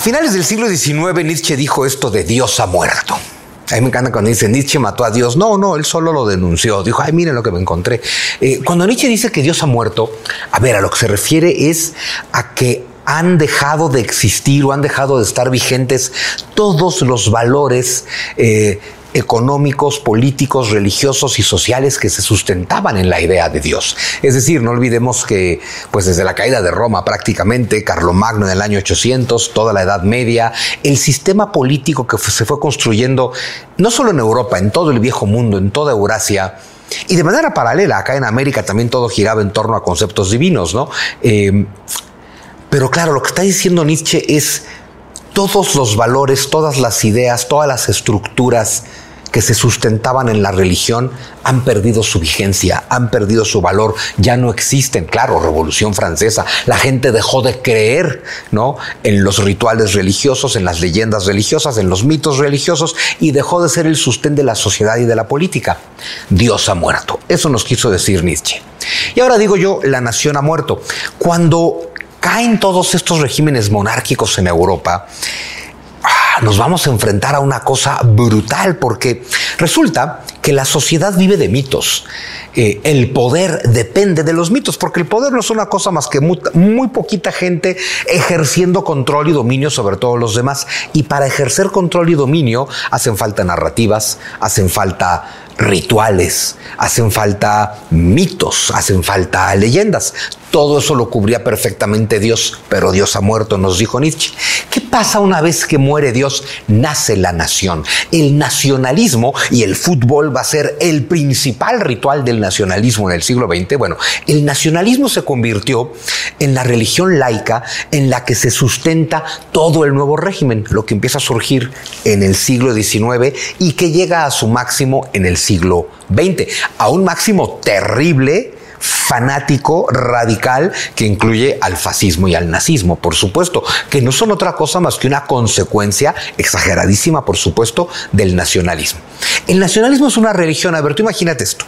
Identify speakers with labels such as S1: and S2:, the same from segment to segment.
S1: finales del siglo XIX, Nietzsche dijo esto de Dios ha muerto. A mí me encanta cuando dice Nietzsche mató a Dios. No, él solo lo denunció. Dijo, ay, miren lo que me encontré. Cuando Nietzsche dice que Dios ha muerto, a lo que se refiere es a que han dejado de existir o han dejado de estar vigentes todos los valores económicos, políticos, religiosos y sociales que se sustentaban en la idea de Dios. Es decir, no olvidemos que pues desde la caída de Roma prácticamente, Carlomagno en el año 800, toda la Edad Media, el sistema político que se fue construyendo no solo en Europa, en todo el viejo mundo, en toda Eurasia, y de manera paralela, acá en América también todo giraba en torno a conceptos divinos, ¿no? Pero claro, lo que está diciendo Nietzsche es todos los valores, todas las ideas, todas las estructuras que se sustentaban en la religión han perdido su vigencia, han perdido su valor, ya no existen. Claro, Revolución Francesa, la gente dejó de creer, ¿no?, en los rituales religiosos, en las leyendas religiosas, en los mitos religiosos, y dejó de ser el sostén de la sociedad y de la política. Dios ha muerto. Eso nos quiso decir Nietzsche. Y ahora digo yo, la nación ha muerto. Cuando caen todos estos regímenes monárquicos en Europa, nos vamos a enfrentar a una cosa brutal, porque resulta que la sociedad vive de mitos. El poder depende de los mitos, porque el poder no es una cosa más que muy poquita gente ejerciendo control y dominio sobre todos los demás. Y para ejercer control y dominio hacen falta narrativas, hacen falta rituales, hacen falta mitos, hacen falta leyendas. Todo eso lo cubría perfectamente Dios, pero Dios ha muerto, nos dijo Nietzsche. ¿Qué pasa una vez que muere Dios? Nace la nación. El nacionalismo y el fútbol va a ser el principal ritual del nacionalismo en el siglo XX. Bueno, el nacionalismo se convirtió en la religión laica en la que se sustenta todo el nuevo régimen, lo que empieza a surgir en el siglo XIX y que llega a su máximo en el siglo XX, a un máximo terrible, fanático, radical, que incluye al fascismo y al nazismo, por supuesto, que no son otra cosa más que una consecuencia exageradísima, por supuesto, del nacionalismo. El nacionalismo es una religión. A ver, tú imagínate esto.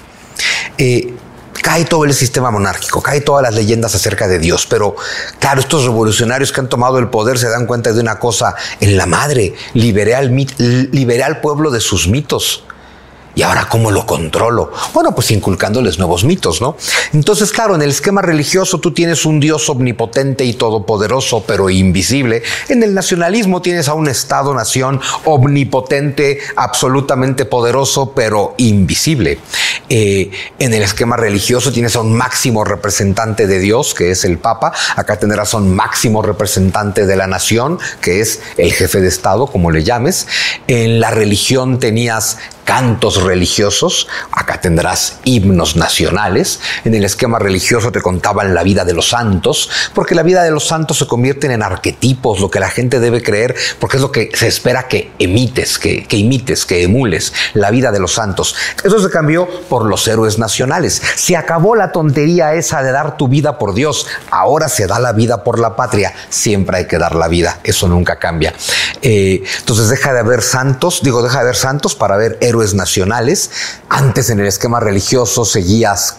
S1: Cae todo el sistema monárquico, cae todas las leyendas acerca de Dios, pero claro, estos revolucionarios que han tomado el poder se dan cuenta de una cosa: en la madre, liberé al pueblo de sus mitos. ¿Y ahora cómo lo controlo? Bueno, pues inculcándoles nuevos mitos, ¿no? Entonces, claro, en el esquema religioso tú tienes un Dios omnipotente y todopoderoso, pero invisible. En el nacionalismo tienes a un Estado-nación omnipotente, absolutamente poderoso, pero invisible. En el esquema religioso tienes a un máximo representante de Dios, que es el Papa. Acá tendrás a un máximo representante de la nación, que es el jefe de Estado, como le llames. En la religión tenías cantos religiosos, acá tendrás himnos nacionales. En el esquema religioso te contaban la vida de los santos, porque la vida de los santos se convierten en arquetipos, lo que la gente debe creer, porque es lo que se espera que imites, que emules, la vida de los santos. Eso se cambió por los héroes nacionales. Se acabó la tontería esa de dar tu vida por Dios, ahora se da la vida por la patria. Siempre hay que dar la vida, eso nunca cambia. Entonces deja de haber santos para ver héroes nacionales. Antes en el esquema religioso seguías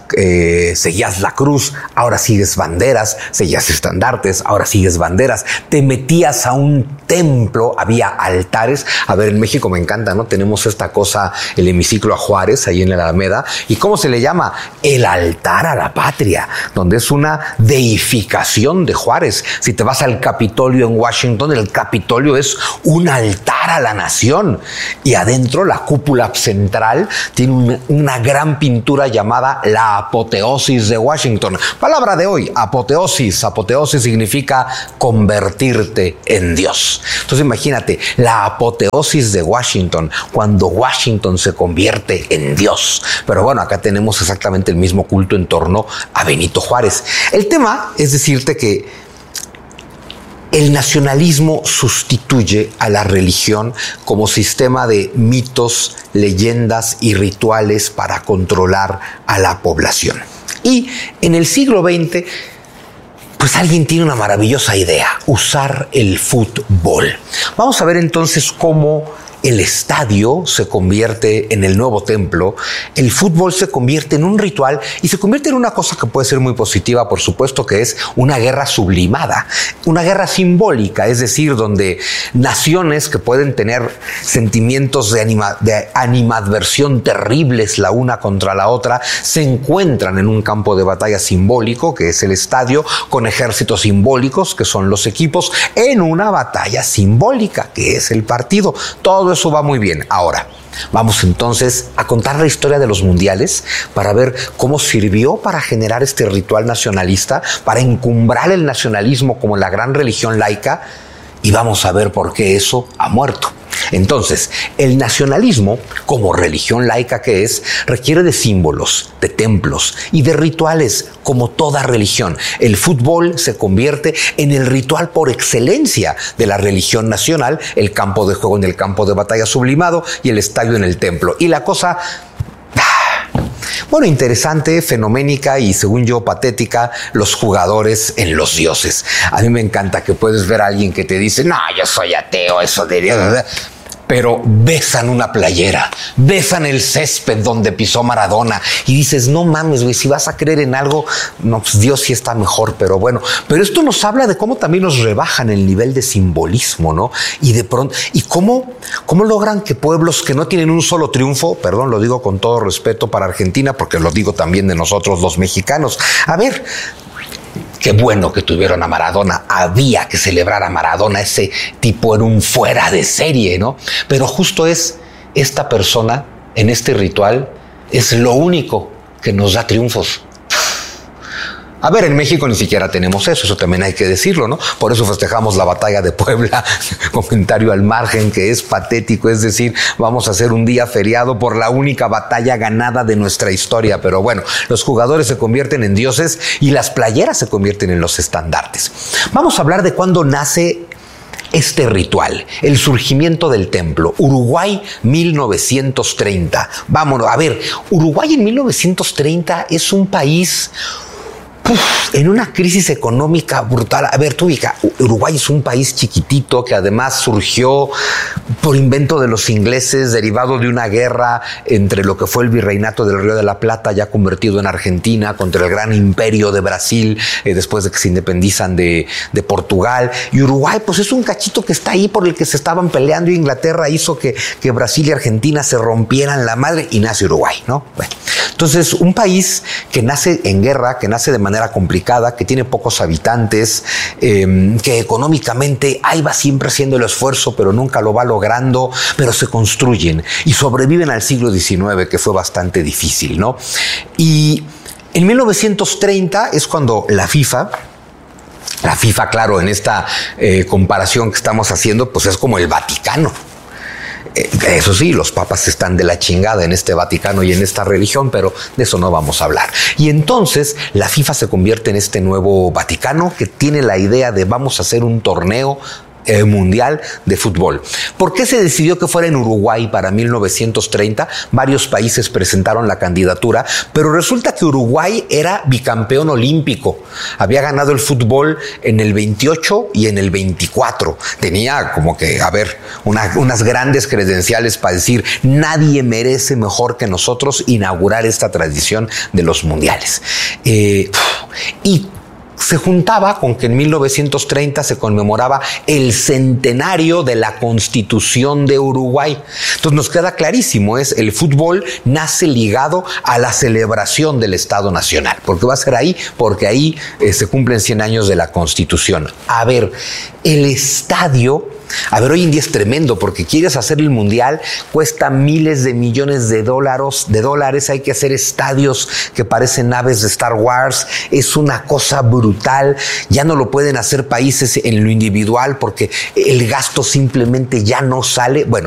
S1: la cruz, ahora sigues banderas, seguías estandartes, ahora sigues banderas. Te metías a un templo, había altares. A ver, en México me encanta, ¿no? Tenemos esta cosa, el hemiciclo a Juárez, ahí en la Alameda. ¿Y cómo se le llama? El altar a la patria, donde es una deificación de Juárez. Si te vas al Capitolio en Washington, el Capitolio es un altar a la nación. Y adentro la cúpula central tiene una gran pintura llamada la apoteosis de Washington. Palabra de hoy, apoteosis. Apoteosis significa convertirte en Dios. Entonces imagínate, la apoteosis de Washington, cuando Washington se convierte en Dios. Pero bueno, acá tenemos exactamente el mismo culto en torno a Benito Juárez. El tema es decirte que el nacionalismo sustituye a la religión como sistema de mitos, leyendas y rituales para controlar a la población. Y en el siglo XX, pues alguien tiene una maravillosa idea: usar el fútbol. Vamos a ver entonces cómo el estadio se convierte en el nuevo templo, el fútbol se convierte en un ritual y se convierte en una cosa que puede ser muy positiva, por supuesto, que es una guerra sublimada, una guerra simbólica, es decir, donde naciones que pueden tener sentimientos de animadversión terribles la una contra la otra, se encuentran en un campo de batalla simbólico, que es el estadio, con ejércitos simbólicos, que son los equipos, en una batalla simbólica, que es el partido. Todo eso va muy bien. Ahora, vamos entonces a contar la historia de los mundiales para ver cómo sirvió para generar este ritual nacionalista, para encumbrar el nacionalismo como la gran religión laica, y vamos a ver por qué eso ha muerto. Entonces, el nacionalismo, como religión laica que es, requiere de símbolos, de templos y de rituales, como toda religión. El fútbol se convierte en el ritual por excelencia de la religión nacional, el campo de juego en el campo de batalla sublimado y el estadio en el templo. Y la cosa, bueno, interesante, fenoménica y, según yo, patética, los jugadores en los dioses. A mí me encanta que puedes ver a alguien que te dice, no, yo soy ateo, eso de Dios, pero besan una playera, besan el césped donde pisó Maradona y dices, no mames, güey, si vas a creer en algo, no, pues Dios sí está mejor, pero bueno. Pero esto nos habla de cómo también nos rebajan el nivel de simbolismo, ¿no? Y de pronto, y cómo logran que pueblos que no tienen un solo triunfo, perdón, lo digo con todo respeto para Argentina, porque lo digo también de nosotros los mexicanos. A ver, qué bueno que tuvieron a Maradona, había que celebrar a Maradona, ese tipo era un fuera de serie, ¿no? Pero justo es esta persona en este ritual, es lo único que nos da triunfos. A ver, en México ni siquiera tenemos eso también hay que decirlo, ¿no? Por eso festejamos la batalla de Puebla, comentario al margen que es patético, es decir, vamos a hacer un día feriado por la única batalla ganada de nuestra historia, pero bueno, los jugadores se convierten en dioses y las playeras se convierten en los estandartes. Vamos a hablar de cuándo nace este ritual, el surgimiento del templo. Uruguay, 1930. Vámonos, a ver, Uruguay en 1930 es un país en una crisis económica brutal. A ver, tú ubica, Uruguay es un país chiquitito que además surgió por invento de los ingleses, derivado de una guerra entre lo que fue el virreinato del Río de la Plata, ya convertido en Argentina, contra el gran imperio de Brasil, después de que se independizan de Portugal. Y Uruguay, pues es un cachito que está ahí por el que se estaban peleando, y Inglaterra hizo que Brasil y Argentina se rompieran la madre y nace Uruguay, ¿no? Bueno, entonces, un país que nace en guerra, que nace de manera complicada, que tiene pocos habitantes, que económicamente ahí va siempre haciendo el esfuerzo, pero nunca lo va logrando, pero se construyen y sobreviven al siglo XIX, que fue bastante difícil, ¿no? Y en 1930 es cuando la FIFA, claro, en esta comparación que estamos haciendo, pues es como el Vaticano. Eso sí, los papas están de la chingada en este Vaticano y en esta religión, pero de eso no vamos a hablar. Y entonces la FIFA se convierte en este nuevo Vaticano que tiene la idea de vamos a hacer un torneo mundial de fútbol. ¿Por qué se decidió que fuera en Uruguay para 1930? Varios países presentaron la candidatura, pero resulta que Uruguay era bicampeón olímpico. Había ganado el fútbol en el 28 y en el 24. Tenía como que, a ver, unas grandes credenciales para decir, nadie merece mejor que nosotros inaugurar esta tradición de los mundiales. Y se juntaba con que en 1930 se conmemoraba el centenario de la Constitución de Uruguay. Entonces nos queda clarísimo, el fútbol nace ligado a la celebración del Estado Nacional. ¿Por qué va a ser ahí? Porque ahí se cumplen 100 años de la Constitución. A ver, el estadio, hoy en día es tremendo porque quieres hacer el mundial, cuesta miles de millones de dólares, hay que hacer estadios que parecen naves de Star Wars, es una cosa brutal, ya no lo pueden hacer países en lo individual porque el gasto simplemente ya no sale. Bueno,